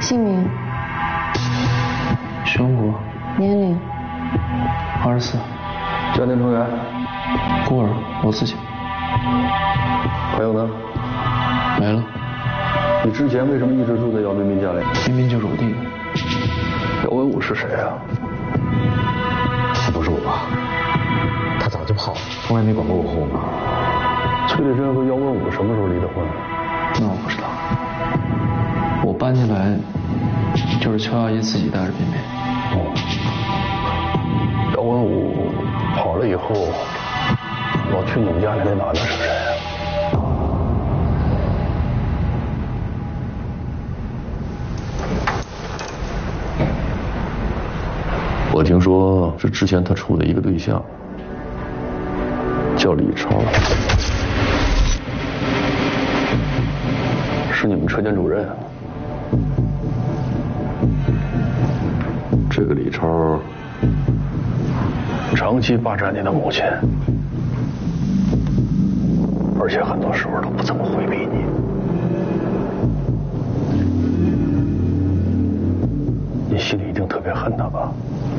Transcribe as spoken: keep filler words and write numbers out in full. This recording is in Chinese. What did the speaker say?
姓名。 全国。 年龄。 二十四。 家庭成员。 孤儿，我自己。 朋友呢？ 没了。 你之前为什么一直住在姚彬彬家里？ 彬彬就是我弟弟。 姚文武是谁啊？ 不是我爸，他早就跑了，从来没管过我和我妈。 崔丽珍和姚文武什么时候离的婚？ 那我不知道。我搬进来就是邱阿姨自己带着彬彬。 哦。姚文武跑了以后，老去你们家里那男的是谁？我听说是之前他处的一个对象，叫李超，是你们车间主任。这个李超长期霸占你的母亲，而且很多时候都不怎么回避你。你心里一定特别恨他吧？